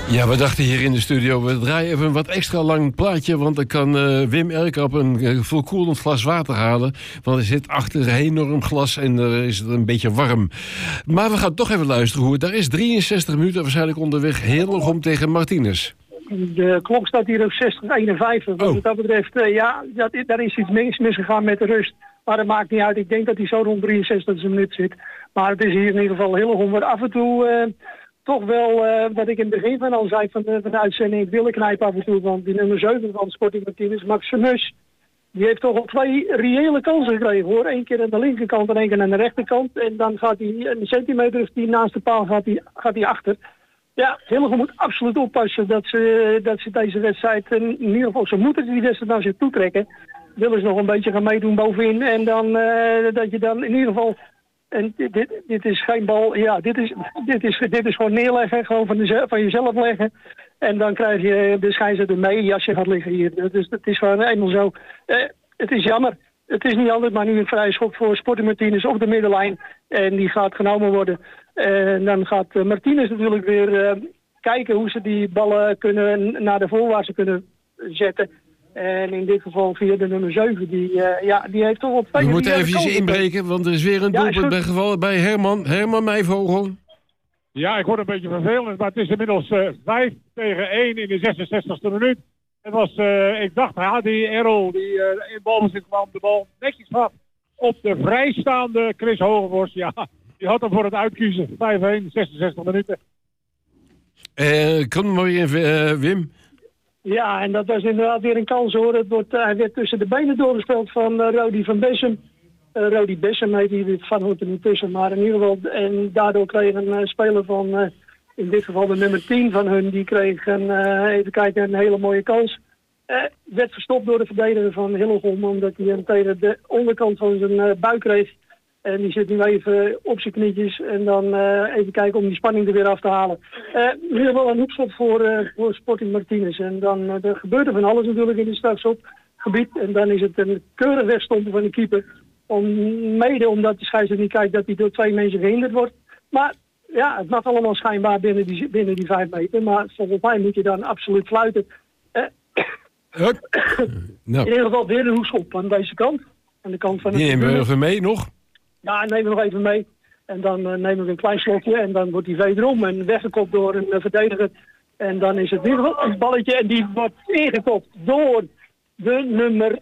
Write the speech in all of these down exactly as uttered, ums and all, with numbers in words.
Ja, we dachten hier in de studio, we draaien even een wat extra lang plaatje, want dan kan uh, Wim Erkamp een uh, volkoelend glas water halen. Want er zit achter een enorm glas en er is het een beetje warm. Maar we gaan toch even luisteren hoe het daar is. drieënzestig minuten waarschijnlijk onderweg, Hillegom tegen Martinez. De klok staat hier op zestig eenenvijftig. Wat Oh. dat betreft, uh, ja, dat, daar is iets mis, misgegaan met de rust. Maar dat maakt niet uit. Ik denk dat hij zo rond drieënzestigste minuut zit. Maar het is hier in ieder geval Hillegom waar af en toe... Uh, toch wel, uh, wat ik in het begin van al zei van de, van de uitzending, ik wil knijpen af en toe, want die nummer zeven van Sporting Martinez, Max Vermus, die heeft toch al twee reële kansen gekregen hoor. Eén keer aan de linkerkant en één keer aan de rechterkant. En dan gaat hij een centimeter of die naast de paal gaat hij, gaat hij achter. Ja, Hillegom moet absoluut oppassen dat ze, dat ze deze wedstrijd, in ieder geval, ze moeten die wedstrijd naar zich toe trekken. Willen ze nog een beetje gaan meedoen bovenin en dan uh, dat je dan in ieder geval... En dit, dit, dit is geen bal, ja, dit is, dit is, dit is gewoon neerleggen, gewoon van, de, van jezelf leggen. En dan krijg je de scheidsrechter mee als je gaat liggen hier. Dus het is gewoon eenmaal zo. Eh, het is jammer. Het is niet altijd maar nu een vrije schop voor Sporting Martinez op de middenlijn. En die gaat genomen worden. En dan gaat Martinez natuurlijk weer uh, kijken hoe ze die ballen kunnen naar de voorwaartse kunnen zetten. En in dit geval via de nummer zeven, die, uh, ja, die heeft toch op twee... We moeten eventjes inbreken, want er is weer een ja, doelpunt bij gevallen bij Herman. Herman Meijvogel. Ja, ik word een beetje vervelend, maar het is inmiddels uh, vijf tegen één in de zesenzestigste minuut. Het was, uh, ik dacht, ja, die Errol, die uh, in balbezit kwam, de bal netjes af op de vrijstaande Chris Hogevorst. Ja, die had hem voor het uitkiezen. vijf één, zesenzestig minuten. Uh, kom maar weer in, uh, Wim. Ja, en dat was inderdaad weer een kans hoor. Het wordt, uh, hij werd tussen de benen doorgespeeld van uh, Rodi van Bessem. Uh, Rodi Bessem heet hij, van hoort er niet tussen. Maar in ieder geval, en daardoor kreeg een uh, speler van, uh, in dit geval de nummer tien van hun, die kreeg een, uh, even kijken, een hele mooie kans. Uh, werd verstopt door de verdediger van Hillegom, omdat hij hem tegen de onderkant van zijn uh, buik kreeg. En die zit nu even op zijn knietjes en dan uh, even kijken om die spanning er weer af te halen. Uh, in ieder geval een hoekschop voor, uh, voor Sporting Martinez. En dan uh, er gebeurt er van alles natuurlijk in het strafschopgebied. En dan is het een keurig wegstompen van de keeper. Om, mede omdat de scheidsrechter niet kijkt dat hij door twee mensen gehinderd wordt. Maar ja, het mag allemaal schijnbaar binnen die, binnen die vijf meter. Maar volgens mij moet je dan absoluut fluiten. Uh, nou. In ieder geval weer een hoekschop aan deze kant. Aan de kant van de die nemen we even mee nog. Ja, neem we nog even mee. En dan uh, nemen we een klein slokje. En dan wordt hij wederom en weggekopt door een uh, verdediger. En dan is het weer een balletje. En die wordt ingekopt door de nummer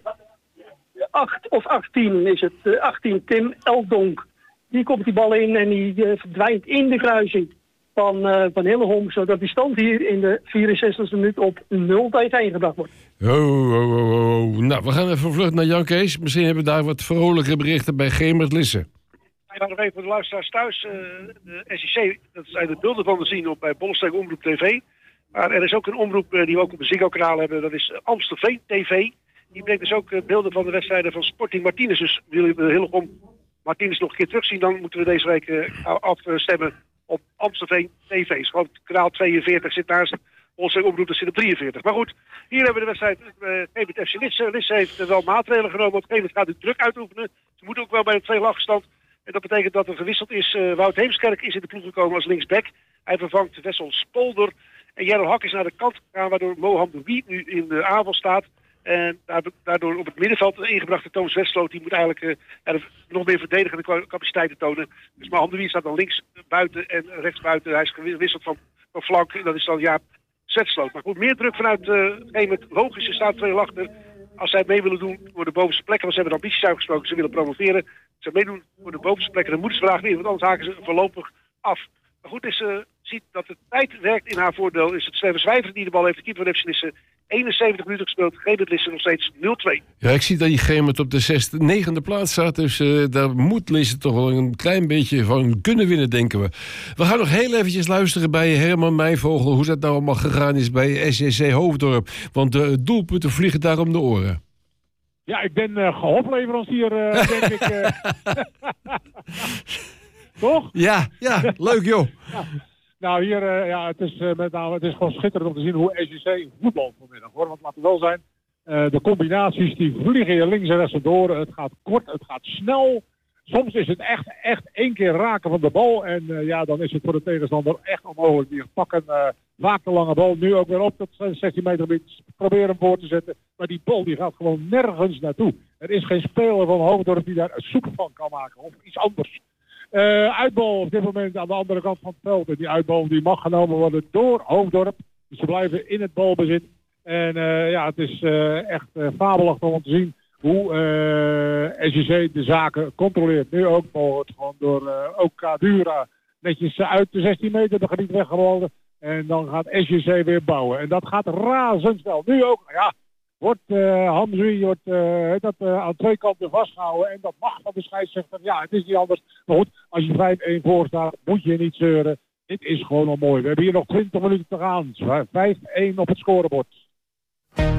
acht of achttien is het. Uh, achttien, Tim Eldonk. Die komt die bal in en die uh, verdwijnt in de kruising van, uh, van Hillegom. Zodat die stand hier in de vierenzestigste minuut op nul tegen één gebracht wordt. Oh, oh, oh, oh. Nou, we gaan even vlug naar Jan Kees. Misschien hebben we daar wat vrolijke berichten bij Gemert Lissen. Ja, nog even voor de luisteraars thuis. Uh, de S I C, dat zijn de beelden van te zien op bij Bollenstreek Omroep T V. Maar er is ook een omroep uh, die we ook op een Ziggo-kanaal hebben. Dat is Amstelveen T V. Die brengt dus ook uh, beelden van de wedstrijden van Sporting Martinez. Dus wil je uh, Hillegom Martinez nog een keer terugzien, dan moeten we deze week uh, afstemmen op Amstelveen T V. Dus gewoon kanaal tweeënveertig zit naast Bollenstreek Omroep, dat zit op drieënveertig. Maar goed, hier hebben we de wedstrijd uh, G B F C Lisse. Lisse heeft uh, wel maatregelen genomen, want G B gaat nu druk uitoefenen. Ze moeten ook wel bij een twee achterstand. En dat betekent dat er gewisseld is. Uh, Wout Heemskerk is in de ploeg gekomen als linksback. Hij vervangt Wessel Spolder. En Jero Hak is naar de kant gegaan, waardoor Moham de Wie nu in de aanval staat. En daardoor op het middenveld ingebrachte Thomas Westloot, die moet eigenlijk uh, nog meer verdedigende capaciteiten tonen. Dus Moham de Wie staat dan links buiten en rechts buiten. Hij is gewisseld van, van flank. En dat is dan Jaap Westloot. Maar goed, meer druk vanuit uh, een met logische staat twee achter. Als zij mee willen doen voor de bovenste plekken, want ze hebben de ambities uitgesproken, ze willen promoveren. Ze meedoen voor de bovenste plekken, dan moeten ze vandaag weer, want anders haken ze voorlopig af. Maar goed, als ze ziet dat de tijd werkt in haar voordeel, is het Steven Zwijver die de bal heeft, de keeper van F C Lisse, eenenzeventig minuten gespeeld, Gemert Lisse nog steeds nul twee. Ja, ik zie dat die Gemert op de zesde, negende plaats staat, dus uh, daar moet Lisse toch wel een klein beetje van kunnen winnen, denken we. We gaan nog heel eventjes luisteren bij Herman Meijvogel, hoe dat nou allemaal gegaan is bij S J C Hoofddorp, want de doelpunten vliegen daar om de oren. Ja, ik ben uh, gehofleverancier, uh, denk ik. Uh. Toch? Ja, ja, leuk joh. Ja. Nou, hier, uh, ja, het is, uh, met name, het is gewoon schitterend om te zien hoe S J C voetbalt vanmiddag, hoor. Want laten we wel zijn, uh, de combinaties die vliegen hier links en rechts door. Het gaat kort, het gaat snel. soms is het echt, echt één keer raken van de bal. En uh, ja, dan is het voor de tegenstander echt onmogelijk. Die pakken uh, vaak de lange bal. Nu ook weer op dat zestien meter gebied. Proberen hem voor te zetten. Maar die bal die gaat gewoon nergens naartoe. Er is geen speler van Hoofddorp die daar een soep van kan maken. Of iets anders. Uh, uitbal op dit moment aan de andere kant van het veld. En die uitbal die mag genomen worden door Hoofddorp. Dus ze blijven in het balbezit. En uh, ja, het is uh, echt uh, fabelachtig om te zien hoe uh, S J C de zaken controleert. Nu ook bal wordt gewoon door uh, ook Kadura netjes uh, uit de zestien meter de gebied weggelopen. En dan gaat S J C weer bouwen. En dat gaat razendsnel. Nu ook, ja, wordt uh, Hamzoui wordt uh, dat uh, aan twee kanten vastgehouden. En dat mag van de scheidsrechter. Ja, het is niet anders. Maar goed, als je vijf-een voor staat, moet je niet zeuren. Dit is gewoon al mooi. We hebben hier nog twintig minuten te gaan. vijf-een op het scorebord.